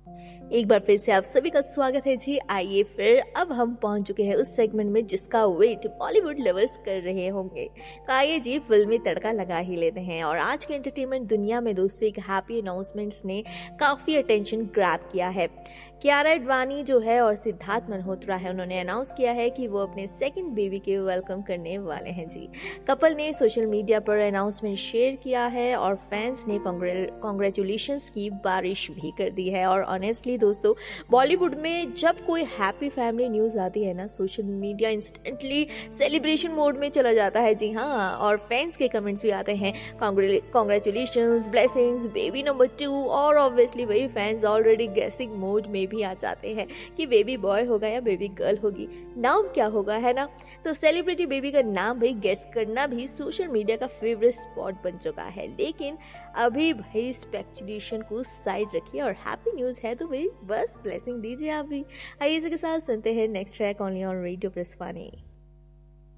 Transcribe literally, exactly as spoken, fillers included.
एक बार फिर से आप सभी का स्वागत है जी। आइए फिर अब हम पहुंच चुके हैं उस सेगमेंट में जिसका वेट बॉलीवुड लवर्स कर रहे होंगे। तो आइए जी फिल्मी तड़का लगा ही लेते हैं। और आज के एंटरटेनमेंट दुनिया में दोस्तों एक हैप्पी अनाउंसमेंट्स ने काफी अटेंशन ग्रैब किया है। कियारा एडवाणी जो है और सिद्धार्थ मल्होत्रा है, उन्होंने अनाउंस किया है कि वो अपने सेकंड बेबी के वेलकम करने वाले हैं जी। कपल ने सोशल मीडिया पर अनाउंसमेंट शेयर किया है और फैंस ने कॉन्ग्रेचुलेशंस की बारिश भी कर दी है। और ऑनेस्टली दोस्तों, बॉलीवुड में जब कोई हैप्पी फैमिली न्यूज आती है ना, social media instantly celebration mode में चला जाता है जी हाँ। और फैंस के कमेंट्स भी आते हैं, congratulations, blessings, baby number two. और ऑब्वियसली वही फैंस ऑलरेडी गेसिंग मोड में भी आ जाते हैं कि बेबी बॉय होगा या बेबी गर्ल होगी, नाम क्या होगा, है ना। तो सेलिब्रिटी बेबी का नाम भाई गेस करना भी सोशल मीडिया का फेवरेट स्पॉट बन चुका है। लेकिन अभी भाई स्पेकुलेशन को साइड रखिए और हैप्पी न्यूज है तो भाई बस ब्लेसिंग दीजिए आप भी। आइए इसके साथ सुनते हैं next track only on radio press वानी।